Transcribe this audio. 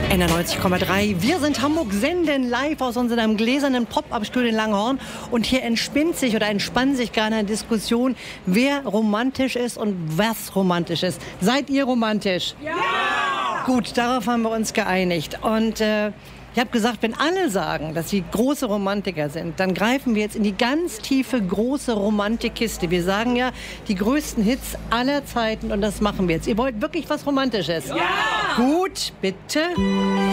NR90,3. Wir sind Hamburg, senden live aus unserem gläsernen Pop-Up-Studio in Langhorn. Und hier entspinnt sich oder entspannt sich gerade eine Diskussion, wer romantisch ist und was romantisch ist. Seid ihr romantisch? Ja! Gut, darauf haben wir uns geeinigt. Und ich habe gesagt, wenn alle sagen, dass sie große Romantiker sind, dann greifen wir jetzt in die ganz tiefe, große Romantikkiste. Wir sagen ja, die größten Hits aller Zeiten, und das machen wir jetzt. Ihr wollt wirklich was Romantisches? Ja! Gut, bitte.